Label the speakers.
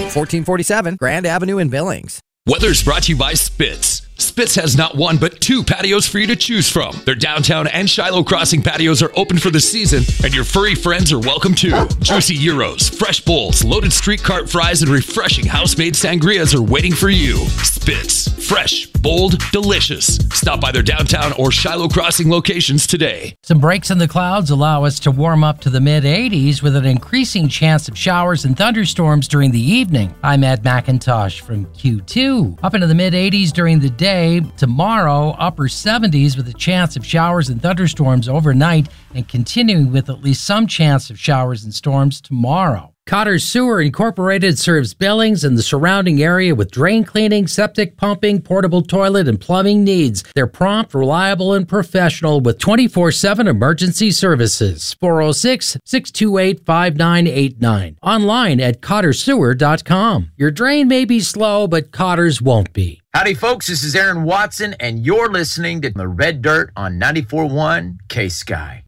Speaker 1: 1447 Grand Avenue in Billings.
Speaker 2: Weather's brought to you by Spitz. Spitz has not one, but two patios for you to choose from. Their downtown and Shiloh Crossing patios are open for the season, and your furry friends are welcome too. Juicy gyros, fresh bowls, loaded street cart fries, and refreshing house-made sangrias are waiting for you. Spitz. Fresh, bold, delicious. Stop by their downtown or Shiloh Crossing locations today.
Speaker 3: Some breaks in the clouds allow us to warm up to the mid-80s with an increasing chance of showers and thunderstorms during the evening. I'm Ed McIntosh from Q2. Up into the mid-80s during the day. Tomorrow, upper 70s with a chance of showers and thunderstorms overnight, and continuing with at least some chance of showers and storms tomorrow. Cotter Sewer Incorporated serves Billings and the surrounding area with drain cleaning, septic pumping, portable toilet, and plumbing needs. They're prompt, reliable, and professional with 24/7 emergency services. 406-628-5989. Online at cottersewer.com. Your drain may be slow, but Cotter's won't be.
Speaker 4: Howdy, folks. This is Aaron Watson, and you're listening to The Red Dirt on 94.1 K-Sky.